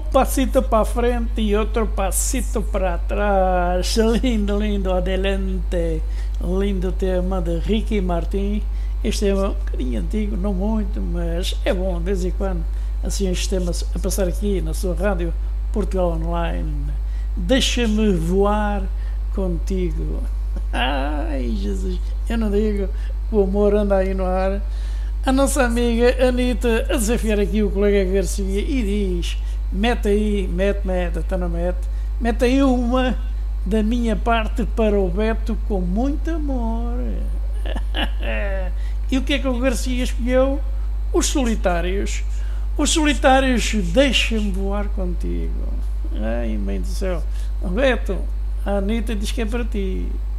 passito para a frente e outro passito para trás. Lindo, lindo, adelante. Lindo tema de Ricky Martin. Este é um bocadinho antigo, não muito, mas é bom de vez em quando assim estes temas a passar aqui na sua rádio Portugal Online. Deixa-me voar contigo. Ai, Jesus, eu não digo, o amor anda aí no ar. A nossa amiga Anitta a desafiar aqui o colega Garcia e diz: mete aí, está na mete aí uma da minha parte para o Beto com muito amor. E o que é que o Garcia escolheu? Os Solitários. Os Solitários, deixa-me voar contigo. Ai, mãe do céu. Beto, a Anitta diz que é para ti.